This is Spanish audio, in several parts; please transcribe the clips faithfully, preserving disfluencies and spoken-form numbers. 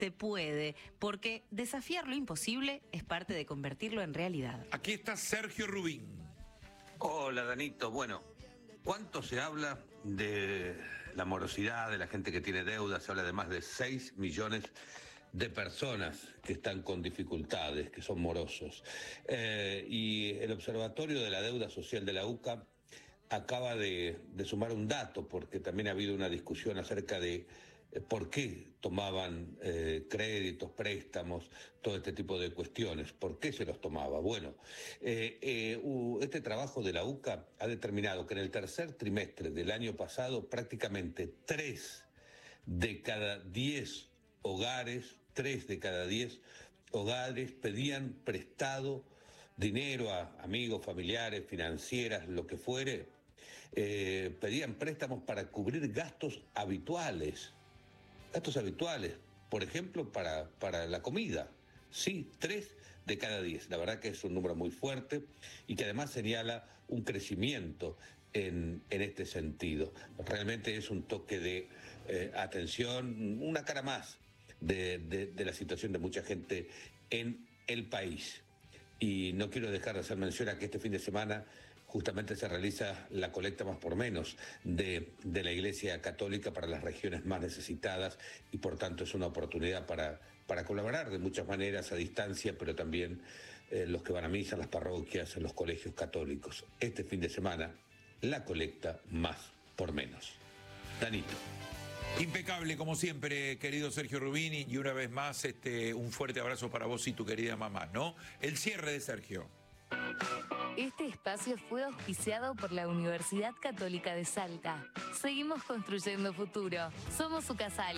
te puede, porque desafiar lo imposible es parte de convertirlo en realidad. Aquí está Sergio Rubín. Hola, Danito. Bueno, ¿cuánto se habla de la morosidad, de la gente que tiene deudas? Se habla de más de seis millones de personas que están con dificultades, que son morosos. Eh, y el Observatorio de la Deuda Social de la U C A acaba de, de sumar un dato, porque también ha habido una discusión acerca de por qué tomaban eh, créditos, préstamos, todo este tipo de cuestiones, por qué se los tomaba. Bueno, eh, eh, este trabajo de la U C A ha determinado que en el tercer trimestre del año pasado prácticamente tres de cada diez hogares, tres de cada diez hogares pedían prestado dinero a amigos, familiares, financieras, lo que fuere, eh, pedían préstamos para cubrir gastos habituales. Gastos habituales, por ejemplo, para, para la comida. Sí, tres de cada diez. La verdad que es un número muy fuerte y que además señala un crecimiento en, en este sentido. Realmente es un toque de eh, atención, una cara más de, de, de la situación de mucha gente en el país. Y no quiero dejar de hacer mención a que este fin de semana justamente se realiza la colecta más por menos de, de la Iglesia Católica para las regiones más necesitadas y por tanto es una oportunidad para, para colaborar de muchas maneras a distancia, pero también eh, los que van a misa, las parroquias, en los colegios católicos. Este fin de semana, la colecta más por menos. Danito. Impecable, como siempre, querido Sergio Rubini, y una vez más este, un fuerte abrazo para vos y tu querida mamá, ¿no? El cierre de Sergio. Este espacio fue auspiciado por la Universidad Católica de Salta. Seguimos construyendo futuro. Somos su casal.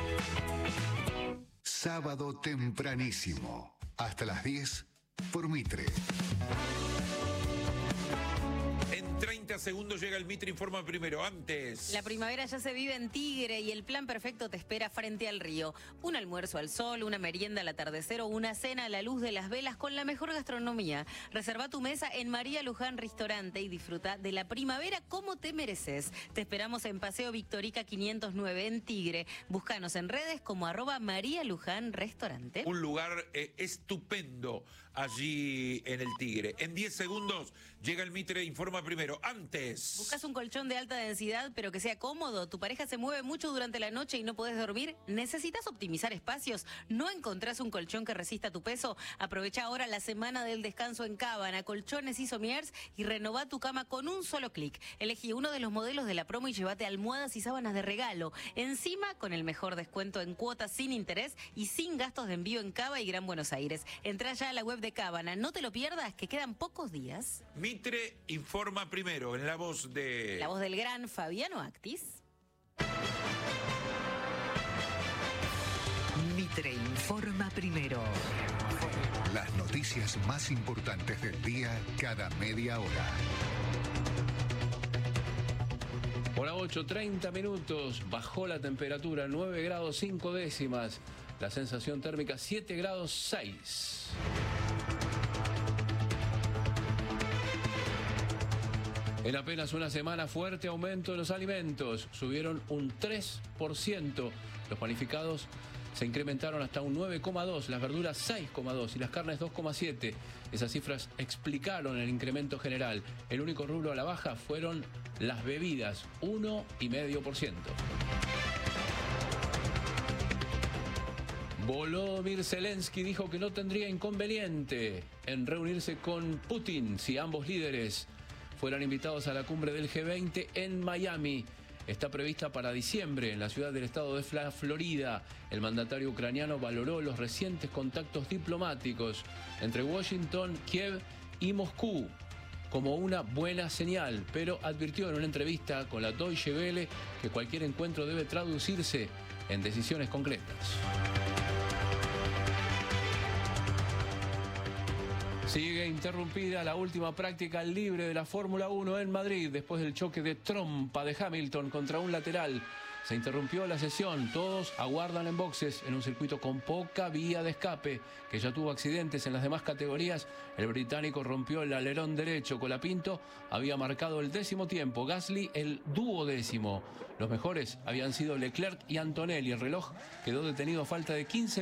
Sábado tempranísimo, hasta las diez, por Mitre. En treinta segundos llega el Mitre Informa Primero. Antes. La primavera ya se vive en Tigre y el plan perfecto te espera frente al río. Un almuerzo al sol, una merienda al atardecer o una cena a la luz de las velas con la mejor gastronomía. Reserva tu mesa en María Luján Restaurante y disfruta de la primavera como te mereces. Te esperamos en Paseo Victorica quinientos nueve en Tigre. Búscanos en redes como arroba María Luján Restaurante. Un lugar eh, estupendo allí en el Tigre. En diez segundos llega el Mitre Informa Primero. Antes. ¿Buscas un colchón de alta densidad pero que sea cómodo? ¿Tu pareja se mueve mucho durante la noche y no podés dormir? ¿Necesitas optimizar espacios? ¿No encontrás un colchón que resista tu peso? Aprovecha ahora la semana del descanso en Cábana, Colchones y Somiers, y renová tu cama con un solo clic. Elegí uno de los modelos de la promo y llévate almohadas y sábanas de regalo. Encima, con el mejor descuento en cuotas sin interés y sin gastos de envío en Cava y Gran Buenos Aires. Entrá ya a la web de Cábana. No te lo pierdas, que quedan pocos días. Mitre Informa Primero. En la voz de... La voz del gran Fabiano Actis. Mitre Informa Primero. Las noticias más importantes del día cada media hora. Hora ocho, treinta minutos. Bajó la temperatura, nueve grados cinco décimas. La sensación térmica, siete grados seis. En apenas una semana, fuerte aumento de los alimentos. Subieron un tres por ciento. Los panificados se incrementaron hasta un nueve coma dos por ciento, las verduras seis coma dos por ciento y las carnes dos coma siete por ciento. Esas cifras explicaron el incremento general. El único rubro a la baja fueron las bebidas, uno coma cinco por ciento. Volodymyr Zelensky dijo que no tendría inconveniente en reunirse con Putin si ambos líderes fueran invitados a la cumbre del G veinte en Miami. Está prevista para diciembre en la ciudad del estado de Florida. El mandatario ucraniano valoró los recientes contactos diplomáticos entre Washington, Kiev y Moscú como una buena señal, pero advirtió en una entrevista con la Deutsche Welle que cualquier encuentro debe traducirse en decisiones concretas. Sigue interrumpida la última práctica libre de la Fórmula uno en Madrid después del choque de trompa de Hamilton contra un lateral. Se interrumpió la sesión, todos aguardan en boxes en un circuito con poca vía de escape, que ya tuvo accidentes en las demás categorías. El británico rompió el alerón derecho. Colapinto había marcado el décimo tiempo, Gasly el duodécimo. Los mejores habían sido Leclerc y Antonelli. El reloj quedó detenido a falta de quince